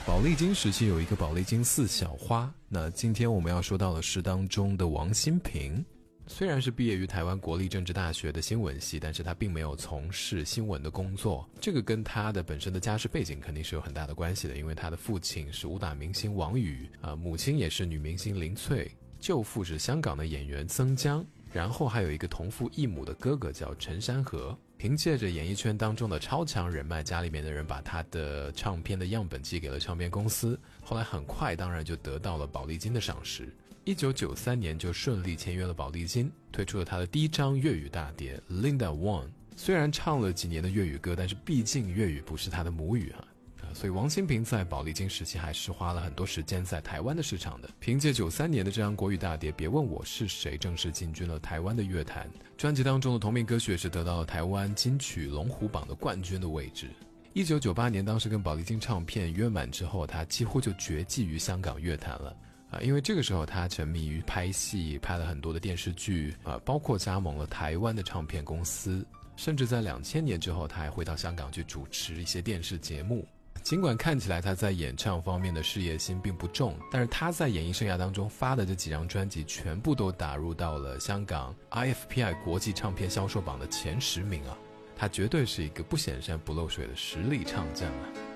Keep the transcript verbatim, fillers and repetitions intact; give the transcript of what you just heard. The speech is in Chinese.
宝丽金时期有一个宝丽金四小花，那今天我们要说到的是当中的王心平。虽然是毕业于台湾国立政治大学的新闻系，但是他并没有从事新闻的工作，这个跟他的本身的家世背景肯定是有很大的关系的，因为他的父亲是武打明星王羽，呃，母亲也是女明星林翠，舅父是香港的演员曾江，然后还有一个同父异母的哥哥叫陈山河。凭借着演艺圈当中的超强人脉，家里面的人把他的唱片的样本寄给了唱片公司，后来很快当然就得到了宝丽金的赏识。一九九三年就顺利签约了宝丽金，推出了他的第一张粤语大碟 Linda One。 虽然唱了几年的粤语歌，但是毕竟粤语不是他的母语啊，所以王心平在宝丽金时期还是花了很多时间在台湾的市场的。凭借九三年的这张国语大碟别问我是谁，正式进军了台湾的乐坛。专辑当中的同名歌曲也是得到了台湾金曲龙虎榜的冠军的位置。一九九八年当时跟宝丽金唱片约满之后，他几乎就绝迹于香港乐坛了啊，因为这个时候他沉迷于拍戏，拍了很多的电视剧啊，包括加盟了台湾的唱片公司，甚至在两千年之后他还回到香港去主持一些电视节目。尽管看起来他在演唱方面的事业心并不重，但是他在演艺生涯当中发的这几张专辑全部都打入到了香港 I F P I 国际唱片销售榜的前十名啊，他绝对是一个不显山不漏水的实力唱将啊。